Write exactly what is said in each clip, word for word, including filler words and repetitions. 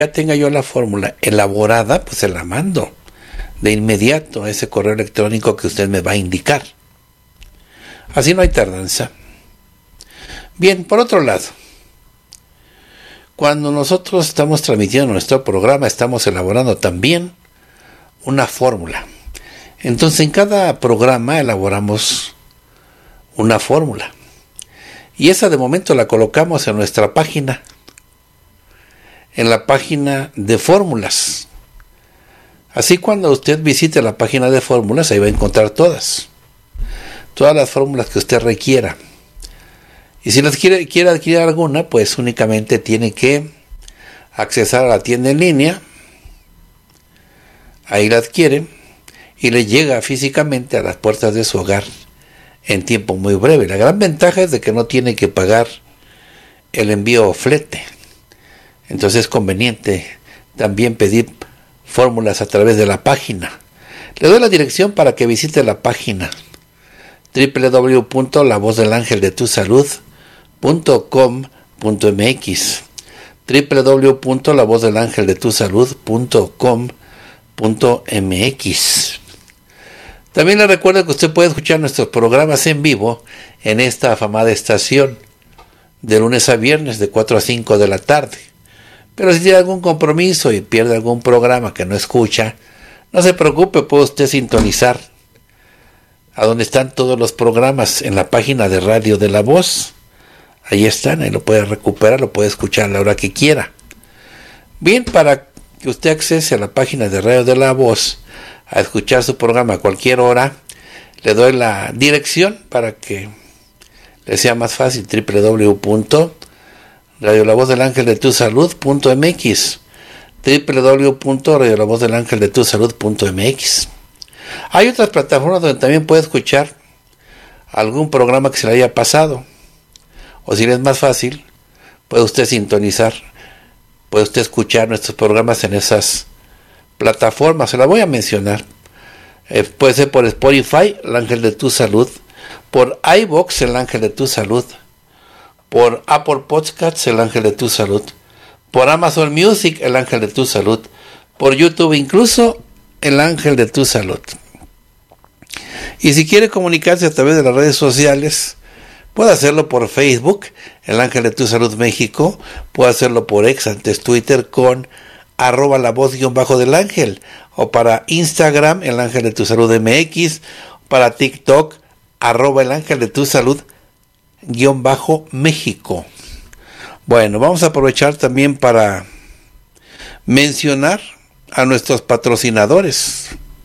ya tenga yo la fórmula elaborada, pues se la mando de inmediato a ese correo electrónico que usted me va a indicar. Así no hay tardanza. Bien, por otro lado, cuando nosotros estamos transmitiendo nuestro programa, estamos elaborando también una fórmula. Entonces, en cada programa elaboramos una fórmula. Y esa de momento la colocamos en nuestra página, en la página de fórmulas. Así cuando usted visite la página de fórmulas, ahí va a encontrar todas. Todas las fórmulas que usted requiera. Y si las quiere, quiere adquirir alguna, pues únicamente tiene que accesar a la tienda en línea. Ahí la adquiere y le llega físicamente a las puertas de su hogar en tiempo muy breve. La gran ventaja es de que no tiene que pagar el envío o flete. Entonces es conveniente también pedir fórmulas a través de la página. Le doy la dirección para que visite la página doble u doble u doble u punto la voz del ángel de tu salud punto com punto m x doble u doble u doble u punto la voz del ángel de tu salud punto com punto m x. También le recuerdo que usted puede escuchar nuestros programas en vivo en esta afamada estación de lunes a viernes de cuatro a cinco de la tarde. Pero si tiene algún compromiso y pierde algún programa que no escucha, no se preocupe, puede usted sintonizar a donde están todos los programas en la página de Radio de la Voz. Ahí están, ahí lo puede recuperar, lo puede escuchar a la hora que quiera. Bien, para que usted accese a la página de Radio de la Voz a escuchar su programa a cualquier hora, le doy la dirección para que le sea más fácil, doble u doble u doble u punto radio la voz del ángel de tu salud punto m x, doble u doble u doble u punto radio la voz del ángel de tu salud punto m x. Hay otras plataformas donde también puede escuchar algún programa que se le haya pasado, o si le es más fácil, puede usted sintonizar, puede usted escuchar nuestros programas en esas plataformas. Se las voy a mencionar. Eh, puede ser por Spotify, el ángel de tu salud, por iVoox, el ángel de tu salud, por Apple Podcasts, el ángel de tu salud, por Amazon Music, el ángel de tu salud, por YouTube incluso, el ángel de tu salud. Y si quiere comunicarse a través de las redes sociales, puede hacerlo por Facebook, el ángel de tu salud México, puede hacerlo por X, antes Twitter, con arroba la voz guión bajo del ángel, o para Instagram, el ángel de tu salud M X, para TikTok, arroba el ángel de tu salud guión bajo México. Bueno, vamos a aprovechar también para mencionar a nuestros patrocinadores.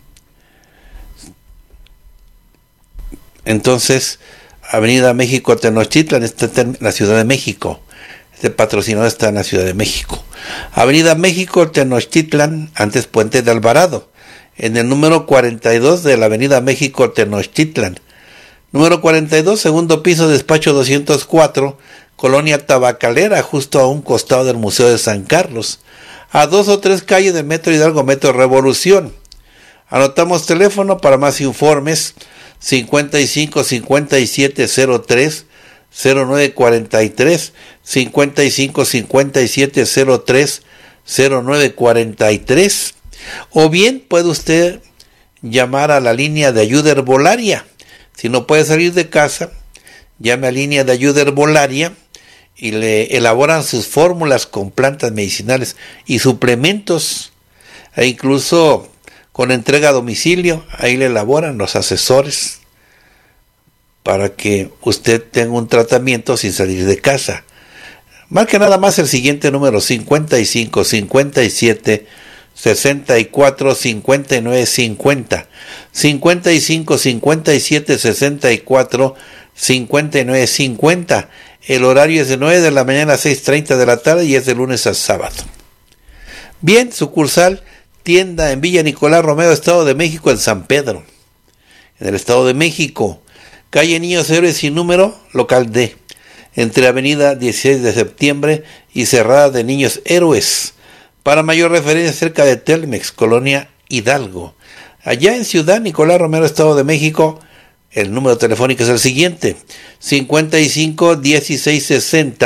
Entonces, Avenida México Tenochtitlan está en la Ciudad de México. Este patrocinador está en la Ciudad de México. Avenida México Tenochtitlan, antes Puente de Alvarado, en el número cuarenta y dos de la Avenida México Tenochtitlan. Número cuarenta y dos, segundo piso, despacho doscientos cuatro, Colonia Tabacalera, justo a un costado del Museo de San Carlos, a dos o tres calles del Metro Hidalgo, Metro Revolución. Anotamos teléfono para más informes, cincuenta y cinco, cincuenta y siete, cero tres, cero nueve cuarenta y tres, cincuenta y cinco, cincuenta y siete, cero tres, cero nueve cuarenta y tres, o bien puede usted llamar a la línea de ayuda herbolaria. Si no puede salir de casa, llame a línea de ayuda herbolaria y le elaboran sus fórmulas con plantas medicinales y suplementos, e incluso con entrega a domicilio. Ahí le elaboran los asesores para que usted tenga un tratamiento sin salir de casa. Marque nada más el siguiente número: cincuenta y cinco, cincuenta y siete, sesenta y cuatro, cincuenta y nueve, cincuenta, cincuenta y cinco, cincuenta y siete, sesenta y cuatro, cincuenta y nueve, cincuenta. El horario es de nueve de la mañana a seis treinta de la tarde y es de lunes a sábado. Bien, sucursal, tienda en Villa Nicolás Romero, Estado de México, en San Pedro, en el Estado de México, calle Niños Héroes sin número, local D, entre avenida dieciséis de septiembre y Cerrada de Niños Héroes. Para mayor referencia, cerca de Telmex, Colonia Hidalgo. Allá en Ciudad Nicolás Romero, Estado de México, el número telefónico es el siguiente: cincuenta y cinco, dieciséis, sesenta,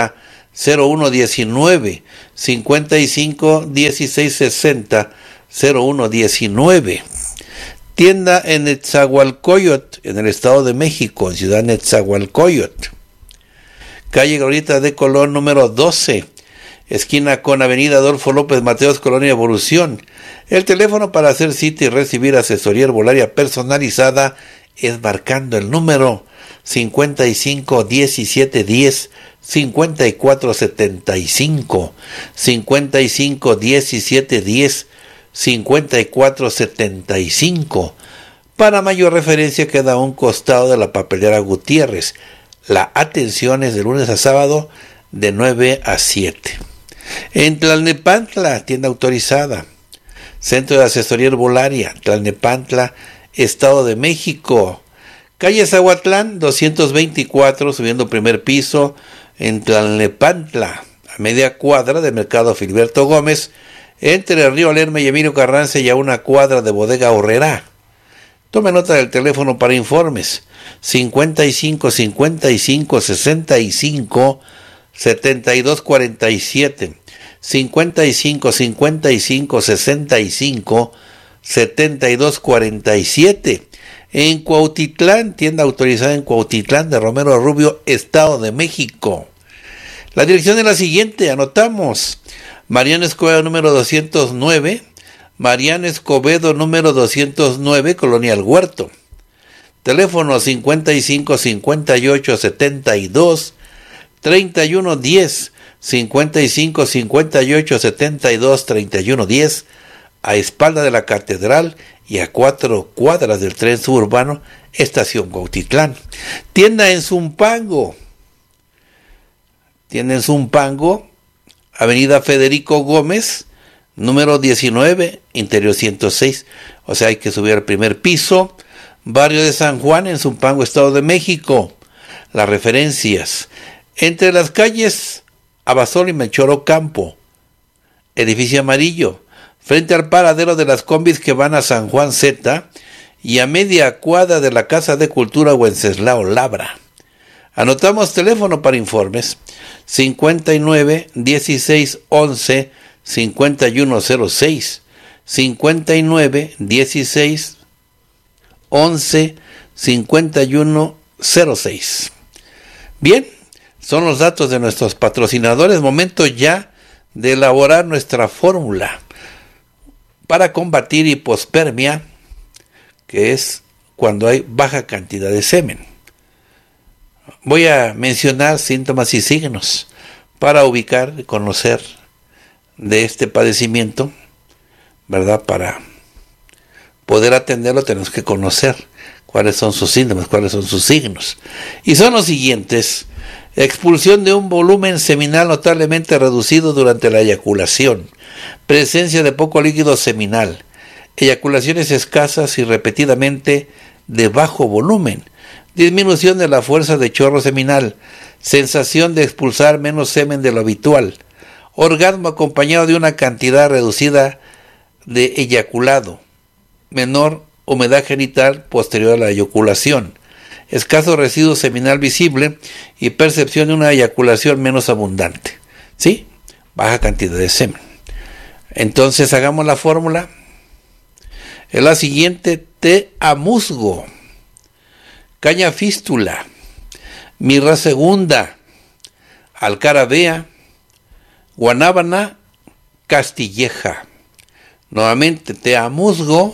cero uno diecinueve, cincuenta y cinco, dieciséis sesenta, cero uno diecinueve. Tienda en Netzahualcóyotl, en el Estado de México, en Ciudad Netzahualcóyotl. Calle Glorieta de Colón, número doce, esquina con Avenida Adolfo López Mateos, Colonia Evolución. El teléfono para hacer cita y recibir asesoría herbolaria personalizada es marcando el número cincuenta y cinco, diecisiete diez, cincuenta y cuatro setenta y cinco, cincuenta y cinco, diecisiete diez, cincuenta y cuatro setenta y cinco. Para mayor referencia queda a un costado de la papelera Gutiérrez. La atención es de lunes a sábado de nueve a siete. En Tlalnepantla, tienda autorizada. Centro de Asesoría Herbolaria, Tlalnepantla, Estado de México. Calle Zahuatlán, doscientos veinticuatro, subiendo primer piso, en Tlalnepantla, a media cuadra del Mercado Filiberto Gómez, entre el Río Lerma y Emilio Carranza, y a una cuadra de Bodega Horrera. Tome nota del teléfono para informes: cincuenta y cinco, cincuenta y cinco, sesenta y cinco, setenta y dos cuarenta y siete, cincuenta y cinco, cincuenta y cinco, sesenta y cinco, setenta y dos cuarenta y siete. En Cuautitlán, tienda autorizada en Cuautitlán de Romero Rubio, Estado de México. La dirección es la siguiente, anotamos: Mariano Escobedo número doscientos nueve, Mariano Escobedo número doscientos nueve, Colonia El Huerto. Teléfono cincuenta y cinco, cincuenta y ocho, setenta y dos, treinta y uno diez, cincuenta y cinco, cincuenta y ocho, setenta y dos, treinta y uno diez, a espalda de la Catedral y a cuatro cuadras del tren suburbano, estación Cuautitlán. Tienda en Zumpango. Tienda en Zumpango, Avenida Federico Gómez, número diecinueve, interior ciento seis. O sea, hay que subir al primer piso. Barrio de San Juan, en Zumpango, Estado de México. Las referencias: entre las calles Abasolo y Melchor Ocampo, edificio amarillo, frente al paradero de las combis que van a San Juan Z, y a media cuadra de la Casa de Cultura Wenceslao Labra. Anotamos teléfono para informes: cincuenta y nueve, dieciséis, once, cincuenta y uno cero seis, cincuenta y nueve, dieciséis, once, cincuenta y uno cero seis. Bien, son los datos de nuestros patrocinadores. Momento ya de elaborar nuestra fórmula para combatir hipospermia, que es cuando hay baja cantidad de semen. Voy a mencionar síntomas y signos para ubicar y conocer de este padecimiento, ¿verdad? Para poder atenderlo tenemos que conocer cuáles son sus síntomas, cuáles son sus signos. Y son los siguientes: expulsión de un volumen seminal notablemente reducido durante la eyaculación, presencia de poco líquido seminal, eyaculaciones escasas y repetidamente de bajo volumen, disminución de la fuerza de chorro seminal, sensación de expulsar menos semen de lo habitual, orgasmo acompañado de una cantidad reducida de eyaculado, menor humedad genital posterior a la eyaculación, escaso residuo seminal visible y percepción de una eyaculación menos abundante. ¿Sí? Baja cantidad de semen. Entonces hagamos la fórmula. Es la siguiente: té a musgo, caña fístula, mirra segunda, alcarabea, guanábana, castilleja. Nuevamente: té a musgo,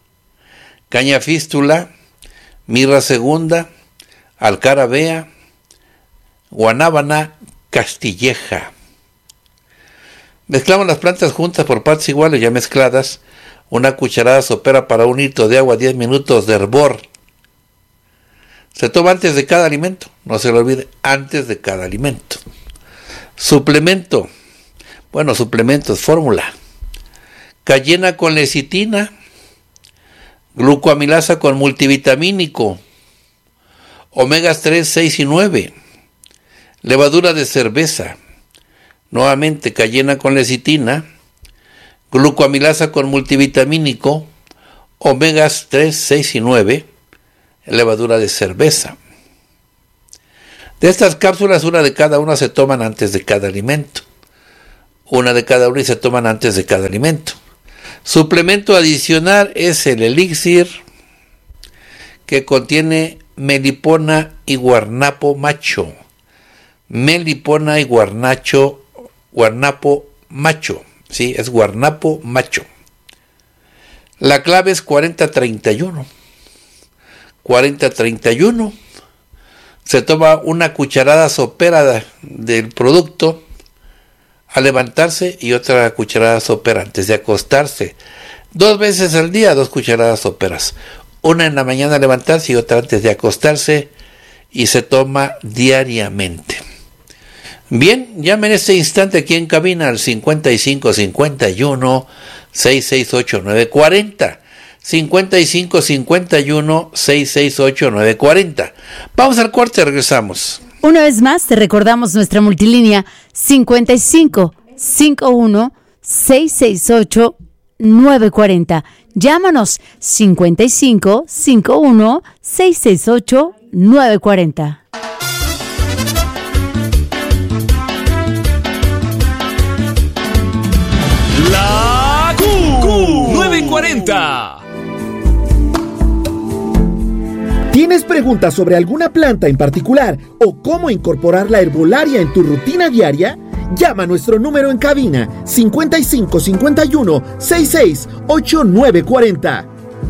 caña fístula, mirra segunda, alcarabea, guanábana, castilleja. Mezclamos las plantas juntas por partes iguales, ya mezcladas. Una cucharada sopera para un litro de agua, diez minutos de hervor. Se toma antes de cada alimento, no se lo olvide, antes de cada alimento. Suplemento. Bueno, suplementos, fórmula: cayena con lecitina, glucoamilasa con multivitamínico, omegas tres, seis y nueve, levadura de cerveza. Nuevamente: cayena con lecitina, glucoamilasa con multivitamínico, omegas tres, seis y nueve, levadura de cerveza. De estas cápsulas, una de cada una se toman antes de cada alimento. Una de cada una y se toman antes de cada alimento. Suplemento adicional es el elixir que contiene melipona y guarnapo macho. Melipona y guarnacho, guarnapo macho. Sí, es guarnapo macho. La clave es cuarenta treinta y uno. cuarenta treinta y uno. Se toma una cucharada sopera del producto al levantarse y otra cucharada sopera antes de acostarse. Dos veces al día, dos cucharadas soperas. Una en la mañana al levantarse y otra antes de acostarse, y se toma diariamente. Bien, llame en este instante aquí en cabina al cincuenta y cinco cincuenta y uno seiscientos sesenta y ocho nueve cuarenta. cincuenta y cinco cincuenta y uno seiscientos sesenta y ocho nueve cuarenta. Vamos al corte, regresamos. Una vez más te recordamos nuestra multilínea cincuenta y cinco cincuenta y uno seiscientos sesenta y ocho nueve cuarenta. Llámanos cincuenta y cinco cincuenta y uno seiscientos sesenta y ocho nueve cuarenta. La Q nueve cuarenta. ¿Tienes preguntas sobre alguna planta en particular o cómo incorporar la herbolaria en tu rutina diaria? Llama a nuestro número en cabina cincuenta y cinco cincuenta y uno sesenta y seis ocho nueve cuarenta.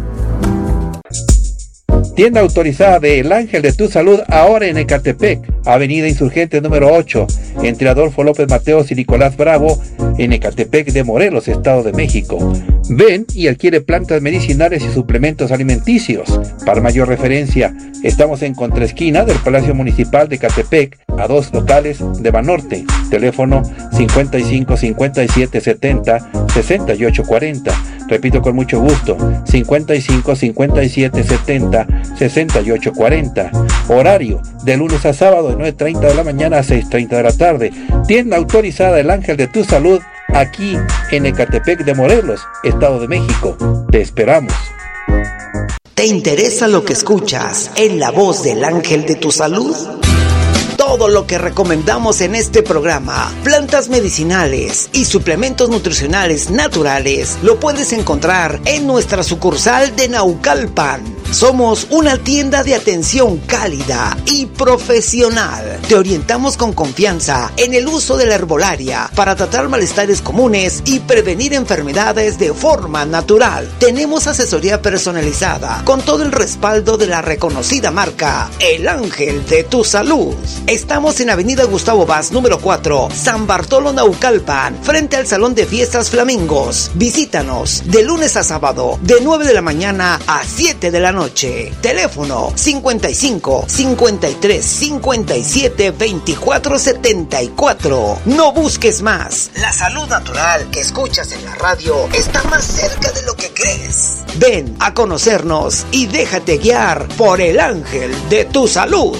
Tienda autorizada de El Ángel de tu Salud, ahora en Ecatepec, Avenida Insurgente número ocho, entre Adolfo López Mateos y Nicolás Bravo, en Ecatepec de Morelos, Estado de México. Ven y adquiere plantas medicinales y suplementos alimenticios. Para mayor referencia, estamos en contraesquina del Palacio Municipal de Ecatepec, a dos locales de Banorte. Teléfono cincuenta y cinco cincuenta y siete setenta sesenta y ocho cuarenta. Repito con mucho gusto, cincuenta y cinco cincuenta y siete setenta sesenta y ocho cuarenta. Horario de lunes a sábado de nueve treinta de la mañana a seis treinta de la tarde. Tienda autorizada El Ángel de tu Salud, aquí en Ecatepec de Morelos, Estado de México. Te esperamos. ¿Te interesa lo que escuchas en la voz del Ángel de tu Salud? Todo lo que recomendamos en este programa, plantas medicinales y suplementos nutricionales naturales, lo puedes encontrar en nuestra sucursal de Naucalpan. Somos una tienda de atención cálida y profesional. Te orientamos con confianza en el uso de la herbolaria para tratar malestares comunes y prevenir enfermedades de forma natural. Tenemos asesoría personalizada con todo el respaldo de la reconocida marca El Ángel de tu Salud. Estamos en Avenida Gustavo Vaz, número cuatro, San Bartolo, Naucalpan, frente al Salón de Fiestas Flamingos. Visítanos de lunes a sábado, de nueve de la mañana a siete de la noche. Teléfono cincuenta y cinco cincuenta y tres cincuenta y siete veinticuatro setenta y cuatro. No busques más. La salud natural que escuchas en la radio está más cerca de lo que crees. Ven a conocernos y déjate guiar por El Ángel de tu Salud.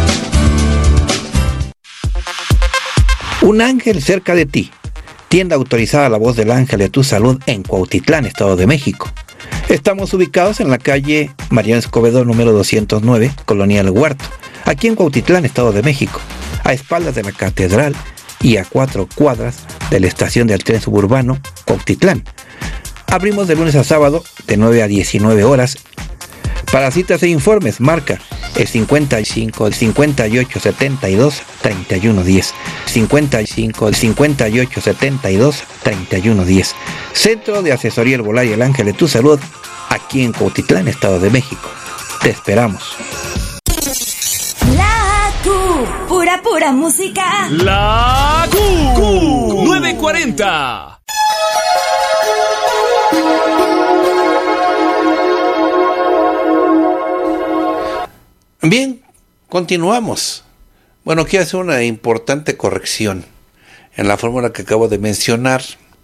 Un ángel cerca de ti. Tienda autorizada La Voz del Ángel de tu Salud en Cuautitlán, Estado de México. Estamos ubicados en la calle Mariano Escobedo número doscientos nueve, Colonia El Huerto, aquí en Cuautitlán, Estado de México, a espaldas de la catedral y a cuatro cuadras de la estación del tren suburbano Cuautitlán. Abrimos de lunes a sábado de nueve a diecinueve horas. Para citas e informes, marca el cincuenta y cinco cincuenta y ocho setenta y dos treinta y uno diez. cincuenta y cinco cincuenta y ocho setenta y dos treinta y uno diez. Centro de Asesoría Herbolaria El Ángel de tu Salud, aquí en Cuautitlán, Estado de México. Te esperamos. La Q, pura pura música. La Q nueve cuarenta. Bien, continuamos. Bueno, quiero hacer una importante corrección en la fórmula que acabo de mencionar.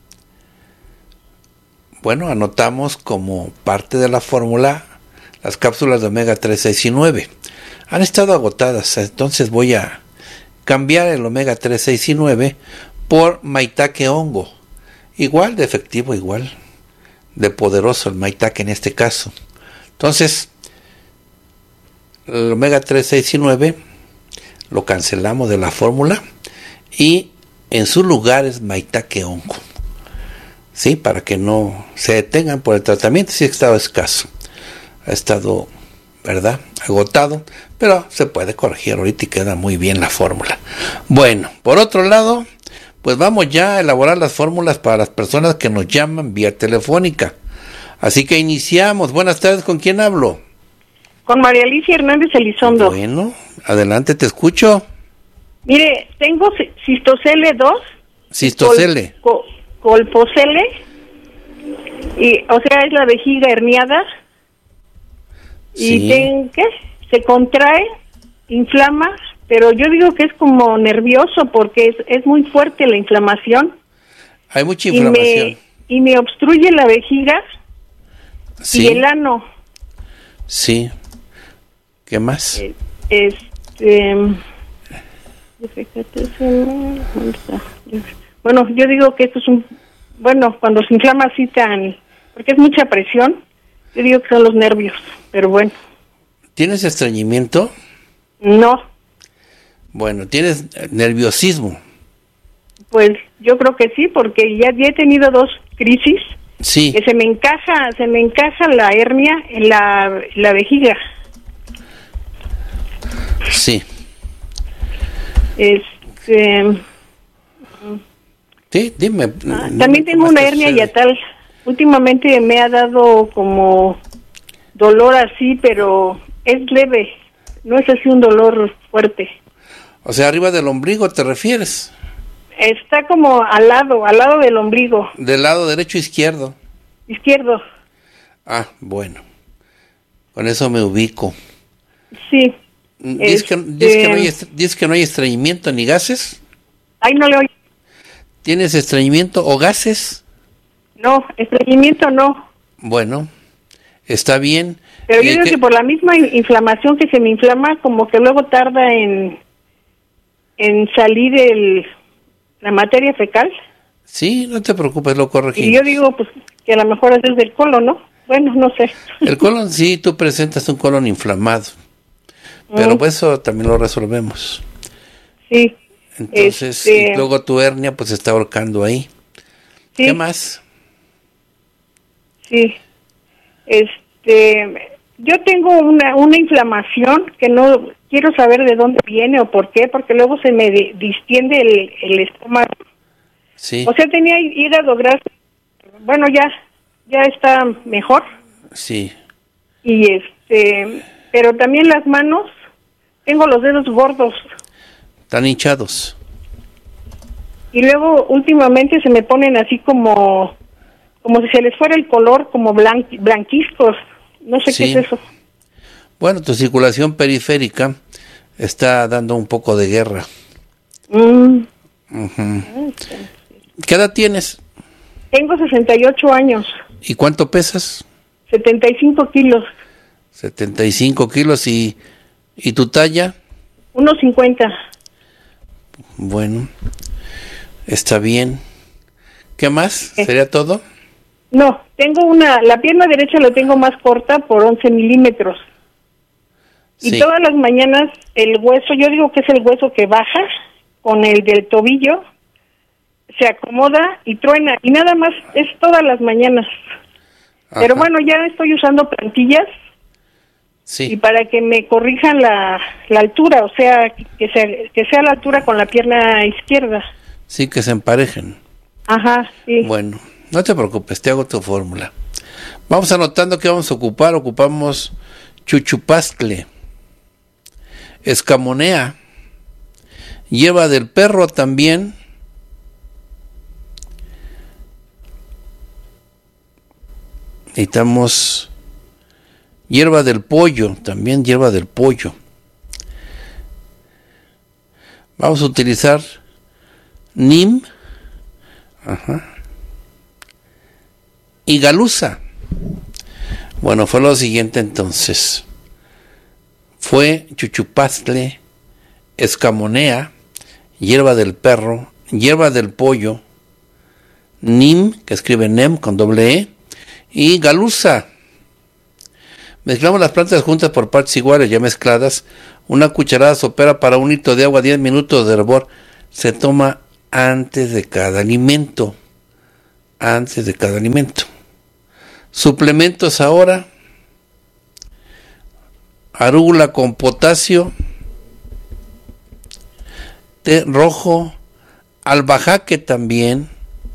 Bueno, anotamos como parte de la fórmula las cápsulas de omega tres, seis y nueve. Han estado agotadas, entonces voy a cambiar el omega tres, seis y nueve por maitake hongo. Igual de efectivo, igual de poderoso el maitake en este caso. Entonces, el omega tres, seis y nueve lo cancelamos de la fórmula y en su lugar es Maitake Onco. Sí, para que no se detengan por el tratamiento, sí ha estado escaso. Ha estado, ¿verdad?, agotado, pero se puede corregir ahorita y queda muy bien la fórmula. Bueno, por otro lado, pues vamos ya a elaborar las fórmulas para las personas que nos llaman vía telefónica. Así que iniciamos. Buenas tardes, ¿con quién hablo? Con María Alicia Hernández Elizondo. Bueno, adelante, te escucho. Mire, tengo Cistocele dos. Cistocele. Col, col, colpocele. Y, o sea, es la vejiga herniada. Sí. Y ten, ¿qué? Se contrae, inflama, pero yo digo que es como nervioso porque es, es muy fuerte la inflamación. Hay mucha inflamación. Y me, y me obstruye la vejiga. Sí. Y el ano. Sí. ¿Qué más? Este, bueno, yo digo que esto es un, bueno, cuando se inflama así tan, porque es mucha presión, yo digo que son los nervios, pero bueno. ¿Tienes estreñimiento? No. Bueno, ¿tienes nerviosismo? Pues yo creo que sí, porque ya, ya he tenido dos crisis. Sí. Que se me encaja, se me encaja la hernia en la, la vejiga. Sí. Este. Sí, dime. Ah, también tengo una hernia yatal. Últimamente me ha dado como dolor así, pero es leve. No es así un dolor fuerte. O sea, arriba del ombligo, ¿te refieres? Está como al lado, al lado del ombligo. ¿Del lado derecho o izquierdo? Izquierdo. Ah, bueno. Con eso me ubico. Sí. ¿Dices que, dices que, no hay, dices que no hay estreñimiento ni gases? Ay, no le oigo. ¿Tienes estreñimiento o gases? No, estreñimiento no. Bueno, está bien. Pero yo eh, digo que... que por la misma inflamación que se me inflama, como que luego tarda en, en salir el, la materia fecal. Sí, no te preocupes, lo corregimos. Y yo digo, pues, que a lo mejor es desde el colon, ¿no? Bueno, no sé. El colon, sí, tú presentas un colon inflamado. Pero pues eso también lo resolvemos. Sí. Entonces, este... y luego tu hernia pues está ahorcando ahí. Sí. ¿Qué más? Sí. Este, yo tengo una una inflamación que no quiero saber de dónde viene o por qué, porque luego se me distiende el, el estómago. Sí. O sea, tenía hígado graso. Bueno, ya ya está mejor. Sí. Y este, pero también las manos, tengo los dedos gordos. Están hinchados. Y luego últimamente se me ponen así como como si se les fuera el color como blan, blanquizcos. No sé Sí. qué es eso. Bueno, tu circulación periférica está dando un poco de guerra. Mm. Uh-huh. ¿Qué edad tienes? Tengo sesenta y ocho años. ¿Y cuánto pesas? setenta y cinco kilos. setenta y cinco kilos. ¿Y, y tu talla? uno cincuenta. Bueno, está bien. ¿Qué más? ¿Eh? ¿Sería todo? No, tengo una, la pierna derecha la tengo más corta por once milímetros. Y Sí. todas las mañanas el hueso, yo digo que es el hueso que baja con el del tobillo, se acomoda y truena. Y nada más, es todas las mañanas. Ajá. Pero bueno, ya estoy usando plantillas. Sí. Y para que me corrijan la, la altura, o sea, que sea, que sea la altura con la pierna izquierda. Sí, que se emparejen. Ajá, sí. Bueno, no te preocupes, te hago tu fórmula. Vamos anotando que vamos a ocupar. Ocupamos chuchupastle, escamonea, hierba del perro también, necesitamos hierba del pollo, también hierba del pollo. Vamos a utilizar nim, ajá, y galuza. Bueno, fue lo siguiente entonces. Fue chuchupastle, escamonea, hierba del perro, hierba del pollo, nim, que escribe nem con doble E, y galuza. Mezclamos las plantas juntas por partes iguales, ya mezcladas. Una cucharada sopera para un litro de agua, diez minutos de hervor. Se toma antes de cada alimento. Antes de cada alimento. Suplementos ahora. Arúgula con potasio. Té rojo. Albahaque también.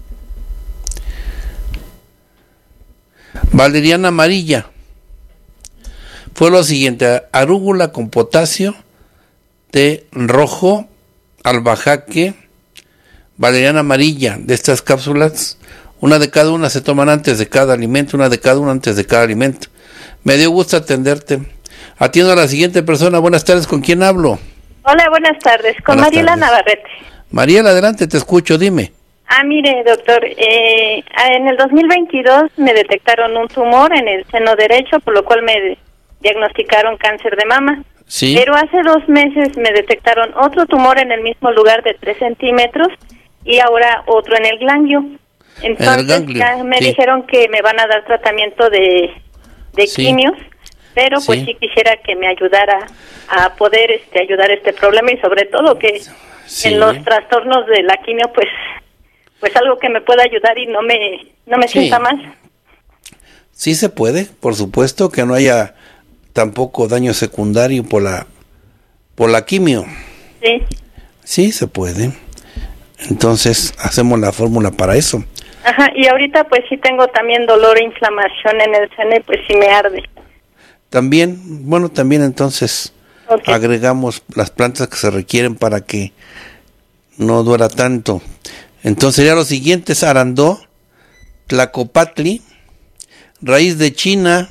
Valeriana amarilla. Fue lo siguiente: arúgula con potasio, té rojo, albahaque, valeriana amarilla. De estas cápsulas, una de cada una se toman antes de cada alimento, una de cada una antes de cada alimento. Me dio gusto atenderte. Atiendo a la siguiente persona. Buenas tardes, ¿con quién hablo? Hola, buenas tardes, con Buenas Mariela tardes. Navarrete. Mariela, adelante, te escucho, dime. Ah, mire, doctor, eh, en el dos mil veintidós me detectaron un tumor en el seno derecho, por lo cual me diagnosticaron cáncer de mama. Sí. Pero hace dos meses me detectaron otro tumor en el mismo lugar de tres centímetros y ahora otro en el ganglio. Entonces ganglio, ya me sí. dijeron que me van a dar tratamiento de, de Sí. quimios, pero pues Sí. sí quisiera que me ayudara a poder este ayudar a este problema y sobre todo que Sí. en los trastornos de la quimio pues pues algo que me pueda ayudar y no me no me Sí. sienta mal. Sí se puede, por supuesto, que no haya tampoco daño secundario por la por la quimio. Sí. Sí se puede. Entonces hacemos la fórmula para eso. Ajá, y ahorita pues sí tengo también dolor e inflamación en el seno y pues sí me arde. También, bueno, también entonces Ok. agregamos las plantas que se requieren para que no duela tanto. Entonces sería lo siguiente: es arandó, tlacopatli, raíz de china,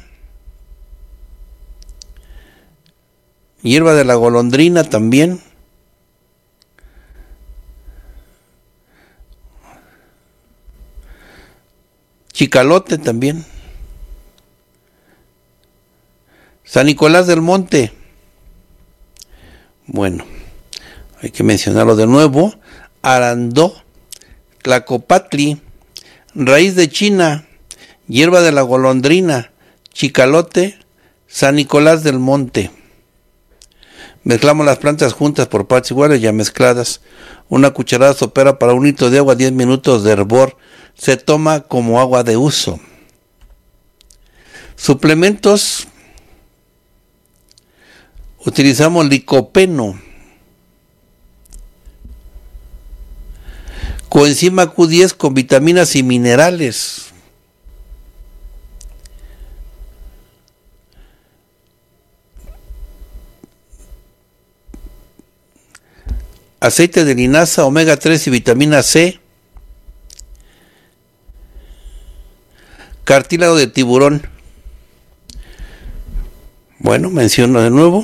hierba de la golondrina también, chicalote también, San Nicolás del Monte. Bueno, hay que mencionarlo de nuevo: arandó, tlacopatli, raíz de china, hierba de la golondrina, chicalote, San Nicolás del Monte. Mezclamos las plantas juntas por partes iguales, ya mezcladas. Una cucharada sopera para un litro de agua, diez minutos de hervor. Se toma como agua de uso. Suplementos. Utilizamos licopeno, coenzima Q diez con vitaminas y minerales. Aceite de linaza, omega tres y vitamina C. Cartílago de tiburón. Bueno, menciono de nuevo: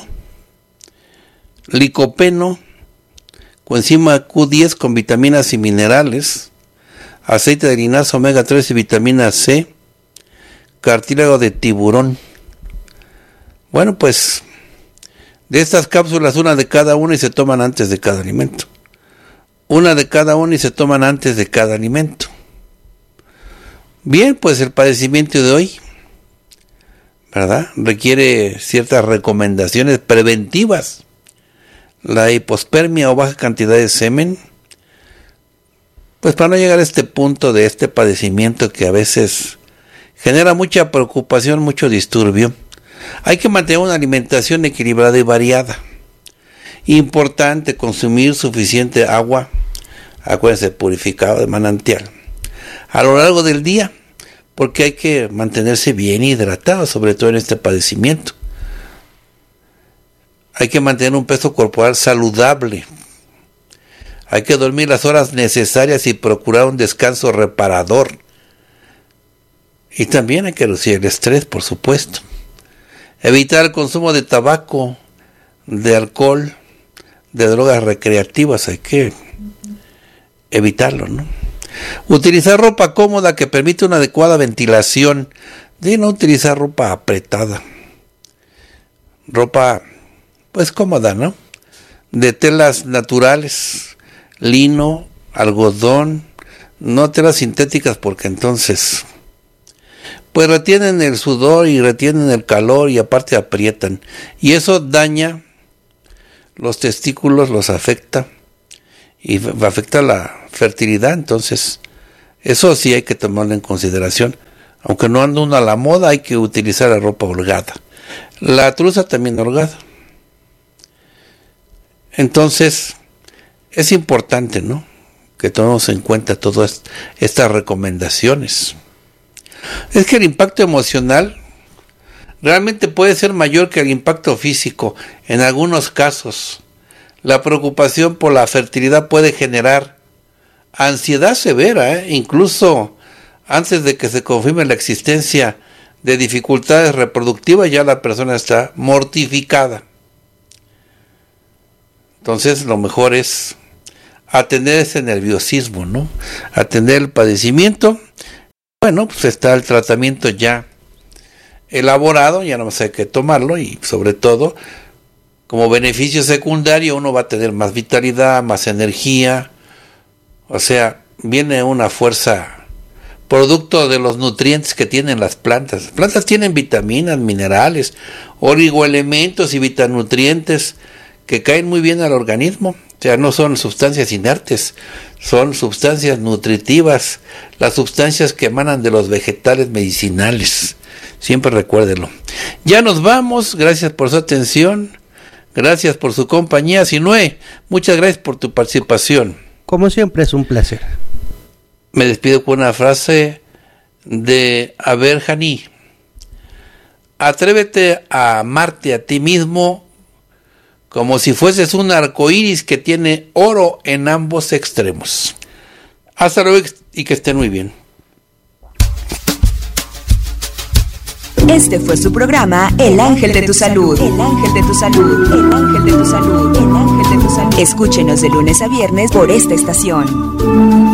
licopeno, coenzima Q diez con vitaminas y minerales, aceite de linaza, omega tres y vitamina C, cartílago de tiburón. Bueno, pues de estas cápsulas, una de cada una y se toman antes de cada alimento. Una de cada una y se toman antes de cada alimento. Bien, pues el padecimiento de hoy, ¿verdad?, requiere ciertas recomendaciones preventivas. La hipospermia o baja cantidad de semen, pues para no llegar a este punto de este padecimiento que a veces genera mucha preocupación, mucho disturbio, hay que mantener una alimentación equilibrada y variada. Importante consumir suficiente agua, acuérdense, purificado de manantial, a lo largo del día, porque hay que mantenerse bien hidratado, sobre todo en este padecimiento. Hay que mantener un peso corporal saludable. Hay que dormir las horas necesarias y procurar un descanso reparador. Y también hay que reducir el estrés, por supuesto. Evitar el consumo de tabaco, de alcohol, de drogas recreativas. Hay que evitarlo, ¿no? Utilizar ropa cómoda que permite una adecuada ventilación. De no utilizar ropa apretada. Ropa, pues cómoda, ¿no? De telas naturales, lino, algodón, no telas sintéticas, porque entonces pues retienen el sudor y retienen el calor y aparte aprietan. Y eso daña los testículos, los afecta y afecta la fertilidad. Entonces, eso sí hay que tomarlo en consideración. Aunque no ande uno a la moda, hay que utilizar la ropa holgada. La truza también holgada. Entonces, es importante, ¿no?, que tomemos en cuenta todas estas recomendaciones. Es que el impacto emocional realmente puede ser mayor que el impacto físico. En algunos casos, la preocupación por la fertilidad puede generar ansiedad severa, ¿eh? Incluso antes de que se confirme la existencia de dificultades reproductivas, ya la persona está mortificada. Entonces, lo mejor es atender ese nerviosismo, ¿no? Atender el padecimiento. Bueno, pues está el tratamiento ya elaborado, ya no más hay que tomarlo, y sobre todo, como beneficio secundario, uno va a tener más vitalidad, más energía. O sea, viene una fuerza producto de los nutrientes que tienen las plantas. Las plantas tienen vitaminas, minerales, oligoelementos y vitanutrientes que caen muy bien al organismo. O sea, no son sustancias inertes, son sustancias nutritivas, las sustancias que emanan de los vegetales medicinales. Siempre recuérdelo. Ya nos vamos, gracias por su atención, gracias por su compañía. Sinue, muchas gracias por tu participación. Como siempre, es un placer. Me despido con una frase de Aber Janí. Atrévete a amarte a ti mismo como si fueses un arcoíris que tiene oro en ambos extremos. Hasta luego y que estén muy bien. Este fue su programa El Ángel de tu Salud. El Ángel de tu Salud. El Ángel de tu Salud. El Ángel de tu Salud. Escúchenos de lunes a viernes por esta estación.